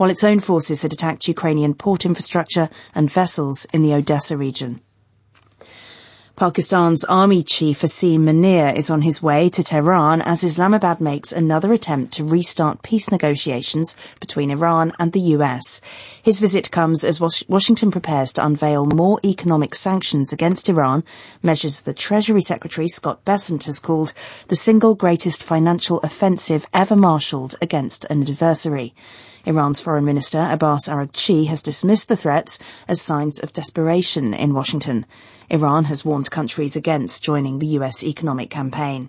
while its own forces had attacked Ukrainian port infrastructure and vessels in the Odessa region. Pakistan's army chief Asim Munir is on his way to Tehran as Islamabad makes another attempt to restart peace negotiations between Iran and the US. His visit comes as Washington prepares to unveil more economic sanctions against Iran, measures the Treasury Secretary Scott Bessent has called the single greatest financial offensive ever marshalled against an adversary. Iran's Foreign Minister Abbas Araghchi has dismissed the threats as signs of desperation in Washington. Iran has warned countries against joining the US economic campaign.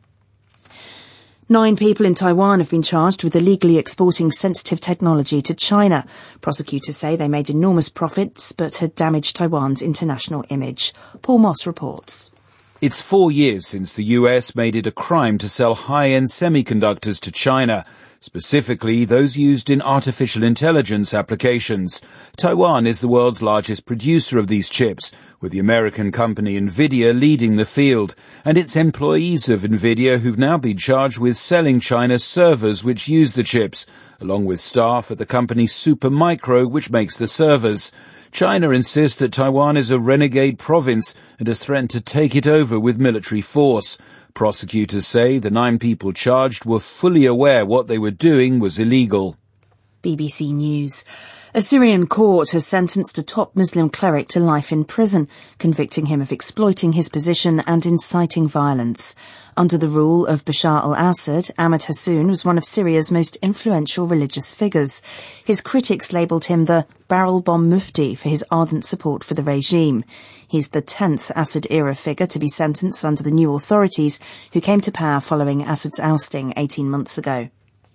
9 people in Taiwan have been charged with illegally exporting sensitive technology to China. Prosecutors say they made enormous profits but had damaged Taiwan's international image. Paul Moss reports. It's 4 years since the US made it a crime to sell high-end semiconductors to China, specifically those used in artificial intelligence applications. Taiwan is the world's largest producer of these chips, with the American company Nvidia leading the field, and it's employees of Nvidia who've now been charged with selling China servers which use the chips, along with staff at the company Supermicro, which makes the servers. China insists that Taiwan is a renegade province and has threatened to take it over with military force. Prosecutors say the 9 people charged were fully aware what they were doing was illegal. BBC News. A Syrian court has sentenced a top Muslim cleric to life in prison, convicting him of exploiting his position and inciting violence. Under the rule of Bashar al-Assad, Ahmed Hassoun was one of Syria's most influential religious figures. His critics labelled him the barrel bomb mufti for his ardent support for the regime. He's the 10th Assad-era figure to be sentenced under the new authorities who came to power following Assad's ousting 18 months ago.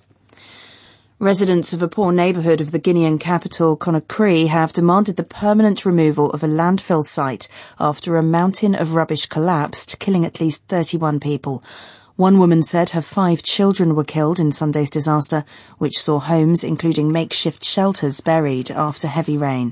Residents of a poor neighbourhood of the Guinean capital, Conakry, have demanded the permanent removal of a landfill site after a mountain of rubbish collapsed, killing at least 31 people. One woman said her 5 children were killed in Sunday's disaster, which saw homes, including makeshift shelters, buried after heavy rain.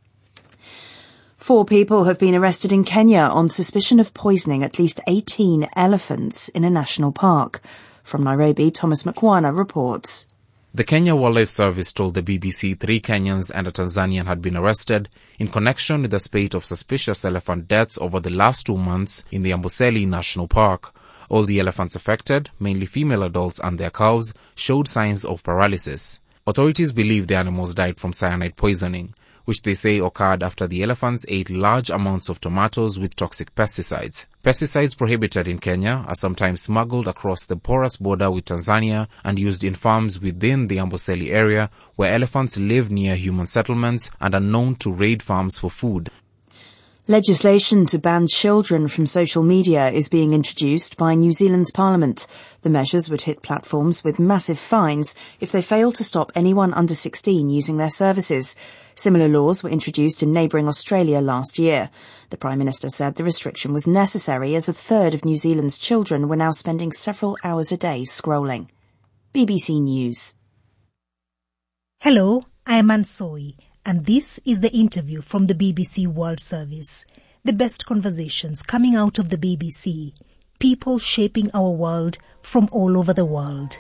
4 people have been arrested in Kenya on suspicion of poisoning at least 18 elephants in a national park. From Nairobi, Thomas Mkwana reports. The Kenya Wildlife Service told the BBC 3 Kenyans and a Tanzanian had been arrested in connection with a spate of suspicious elephant deaths over the last 2 months in the Amboseli National Park. All the elephants affected, mainly female adults and their cows, showed signs of paralysis. Authorities believe the animals died from cyanide poisoning, which they say occurred after the elephants ate large amounts of tomatoes with toxic pesticides. Pesticides prohibited in Kenya are sometimes smuggled across the porous border with Tanzania and used in farms within the Amboseli area, where elephants live near human settlements and are known to raid farms for food. Legislation to ban children from social media is being introduced by New Zealand's Parliament. The measures would hit platforms with massive fines if they fail to stop anyone under 16 using their services. Similar laws were introduced in neighbouring Australia last year. The Prime Minister said the restriction was necessary as a third of New Zealand's children were now spending several hours a day scrolling. BBC News. Hello, I am Ansoi, and this is the interview from the BBC World Service. The best conversations coming out of the BBC. People shaping our world from all over the world.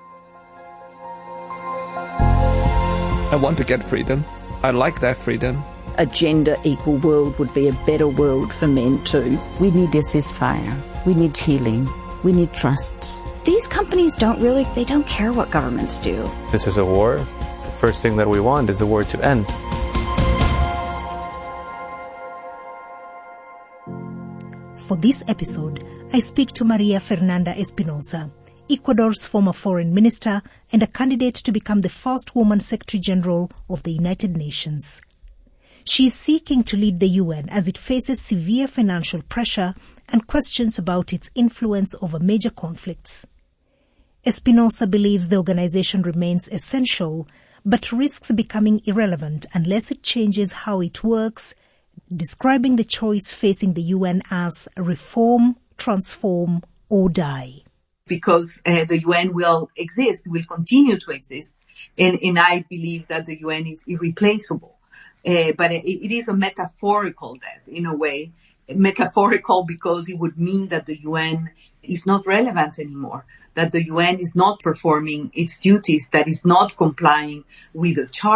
I want to get freedom. I like that freedom. A gender-equal world would be a better world for men too. We need a ceasefire. We need healing. We need trust. These companies don't care what governments do. This is a war. The first thing that we want is the war to end. For this episode, I speak to Maria Fernanda Espinosa, Ecuador's former foreign minister and a candidate to become the first woman Secretary General of the United Nations. She is seeking to lead the UN as it faces severe financial pressure and questions about its influence over major conflicts. Espinosa believes the organization remains essential, but risks becoming irrelevant unless it changes how it works, describing the choice facing the UN as reform, transform, or die. Because the UN will continue to exist, and I believe that the UN is irreplaceable. But it is a metaphorical death, in a way. Metaphorical because it would mean that the UN is not relevant anymore, that the UN is not performing its duties, that is not complying with the Charter.